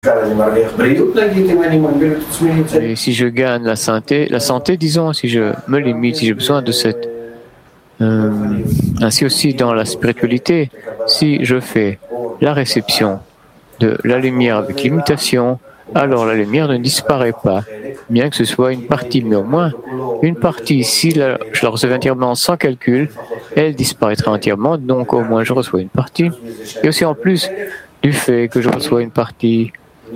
Et si je gagne la santé, disons, si je me limite, si j'ai besoin de cette... ainsi aussi dans la spiritualité, si je fais la réception de la lumière avec limitation, alors la lumière ne disparaît pas, bien que ce soit une partie, mais au moins une partie, si je la recevais entièrement sans calcul, elle disparaîtra entièrement, donc au moins je reçois une partie. Et aussi en plus du fait que je reçois une partie,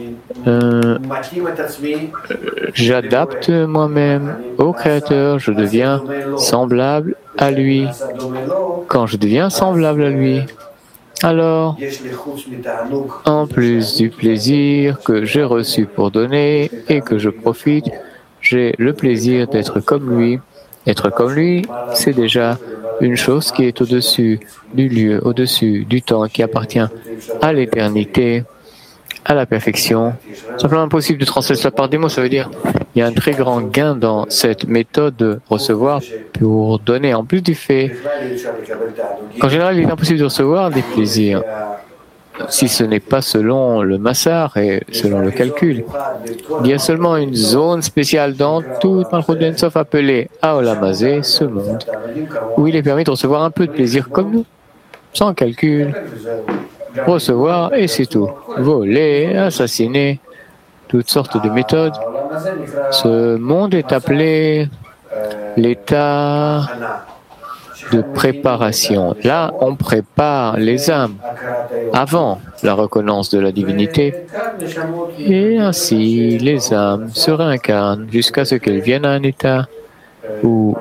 j'adapte moi-même au Créateur, je deviens semblable à lui. Quand je deviens semblable à lui, alors, en plus du plaisir que j'ai reçu pour donner et que je profite, j'ai le plaisir d'être comme lui. Être comme lui, c'est déjà une chose qui est au-dessus du lieu, au-dessus du temps, qui appartient à l'éternité, à la perfection. Simplement impossible de translater cela par des mots, ça veut dire il y a un très grand gain dans cette méthode de recevoir pour donner, en plus du fait qu'en général il est impossible de recevoir des plaisirs si ce n'est pas selon le massar et selon le calcul. Il y a seulement une zone spéciale dans tout Malchut d'En-Sof appelée Haolam Hazé, ce monde, où il est permis de recevoir un peu de plaisir comme nous, sans calcul. Recevoir et c'est tout. Voler, assassiner, toutes sortes de méthodes. Ce monde est appelé l'état de préparation. Là, on prépare les âmes avant la reconnaissance de la divinité et ainsi les âmes se réincarnent jusqu'à ce qu'elles viennent à un état où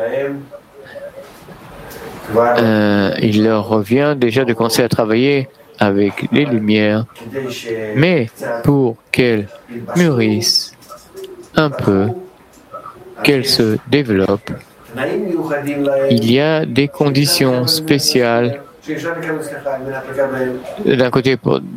il leur revient déjà de commencer à travailler avec les lumières, mais pour qu'elles mûrissent un peu, qu'elles se développent, il y a des conditions spéciales. D'un côté,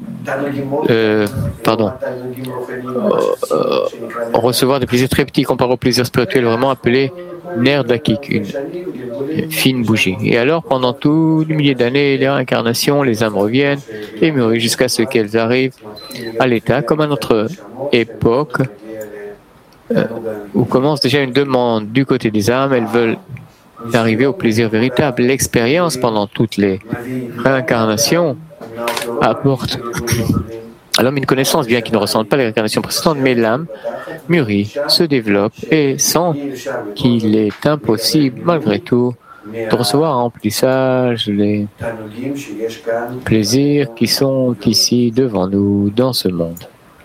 recevoir des plaisirs très petits comparé aux plaisirs spirituels vraiment appelés nerfs d'Akik, une fine bougie. Et alors, pendant tous les milliers d'années, les réincarnations, les âmes reviennent et mûrissent jusqu'à ce qu'elles arrivent à l'état, comme à notre époque, où commence déjà une demande du côté des âmes. Elles veulent arriver au plaisir véritable. L'expérience pendant toutes les réincarnations apporte à l'homme une connaissance, bien qu'il ne ressente pas les réincarnations précédentes, mais l'âme mûrit, se développe et sent qu'il est impossible, malgré tout, de recevoir en remplissage les plaisirs qui sont ici devant nous, dans ce monde.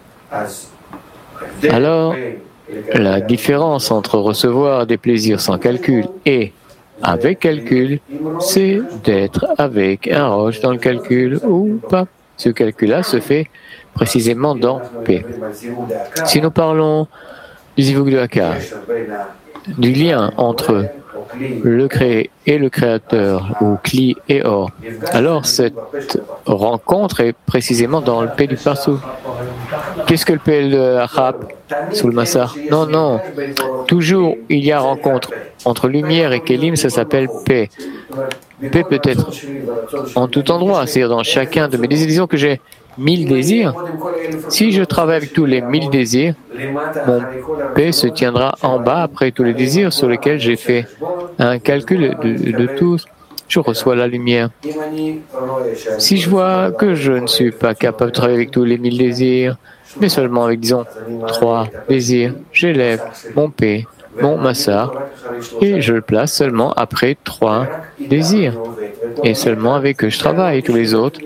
Alors, la différence entre recevoir des plaisirs sans calcul et avec calcul, c'est d'être avec un roche dans le calcul ou pas. Ce calcul-là se fait précisément dans P. Si nous parlons du Zivug de Hakar, du lien entre le créé et le créateur, ou Kli et Or, alors cette rencontre est précisément dans le P du Parsou. Qu'est-ce que le P de Achab sous le Massar? Non. Toujours il y a rencontre entre lumière et Kélim, ça s'appelle P. P peut être en tout endroit, c'est-à-dire dans chacun de mes désirs. Disons que j'ai 1000 désirs. Si je travaille avec tous les 1000 désirs, mon P se tiendra en bas après tous les désirs sur lesquels j'ai fait un calcul de tous. Je reçois la lumière. Si je vois que je ne suis pas capable de travailler avec tous les 1000 désirs, mais seulement avec, disons, 3 désirs, j'élève mon P, mon Massar, et je le place seulement après 3 désirs. Et seulement avec eux je travaille. Tous les autres,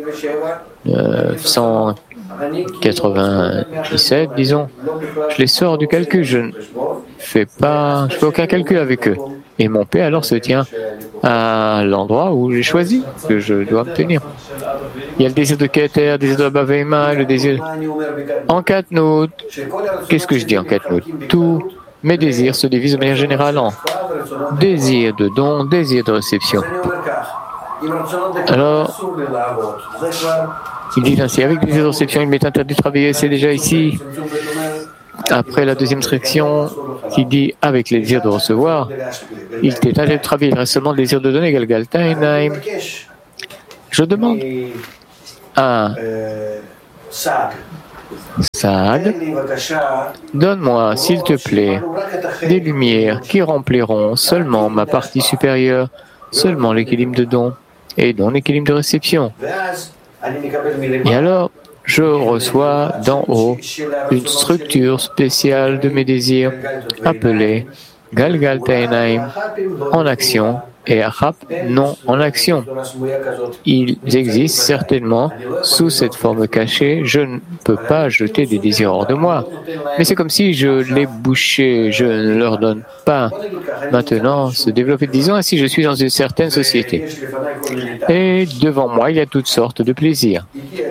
197, disons, je les sors du calcul. Je ne fais aucun calcul avec eux. Et mon P alors se tient à l'endroit où j'ai choisi que je dois obtenir. Il y a le désir de Keter, le désir de Baveima, le désir en Katnout. Qu'est-ce que je dis en Katnout? Tous mes désirs se divisent de manière générale en désir de don, désir de réception. Alors, il dit ainsi, avec le désir de réception, il m'est interdit de travailler, c'est déjà ici. Après la deuxième section, qui dit avec les désirs de recevoir, il t'est interdit de travailler, il reste seulement le désir de donner, Galgaltainaim. Je demande à Saad, donne-moi, s'il te plaît, des lumières qui rempliront seulement ma partie supérieure, seulement l'équilibre de don et non l'équilibre de réception. Et alors, je reçois d'en haut une structure spéciale de mes désirs appelée Galgal Ta'enaim en action et Achap non en action. Ils existent certainement sous cette forme cachée. Je ne peux pas jeter des désirs hors de moi. Mais c'est comme si je les bouchais, je ne leur donne pas maintenant se développer. Disons ainsi, je suis dans une certaine société. Et devant moi, il y a toutes sortes de plaisirs.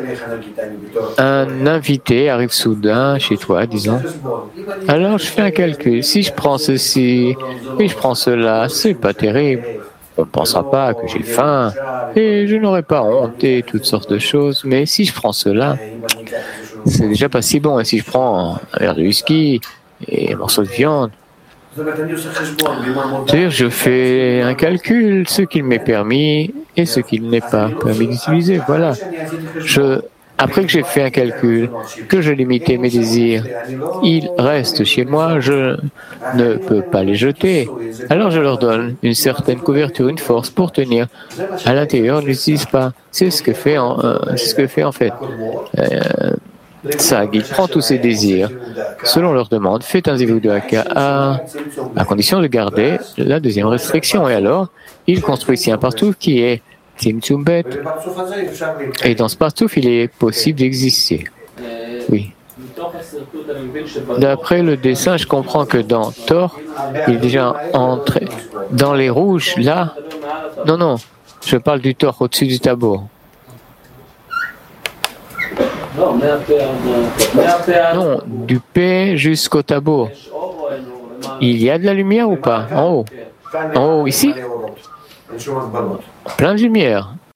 Un invité arrive soudain chez toi, disons. Alors je fais un calcul. Si je prends ceci et je prends cela, c'est pas terrible. On ne pensera pas que j'ai faim et je n'aurai pas honte et toutes sortes de choses. Mais si je prends cela, c'est déjà pas si bon. Et si je prends un verre de whisky et un morceau de viande, c'est-à-dire je fais un calcul, ce qu'il m'est permis et ce qu'il n'est pas permis d'utiliser. Voilà. Après que j'ai fait un calcul, que je limitais mes désirs, ils restent chez moi, je ne peux pas les jeter. Alors je leur donne une certaine couverture, une force pour tenir. À l'intérieur, ils n'utilisent pas. C'est ce que fait en fait. Ça, il prend tous ses désirs, selon leur demande, fait un zivug de Haka à condition de garder la deuxième restriction. Et alors, il construit ici un partout qui est Tzimtzum Bet. Et dans ce partout, il est possible d'exister. Oui. D'après le dessin, je comprends que dans Thor, il est déjà entré dans les rouges, là. Non, je parle du Thor au-dessus du tableau. Non, du P jusqu'au tableau. Il y a de la lumière ou pas? En haut. En haut, ici? Plein de lumière.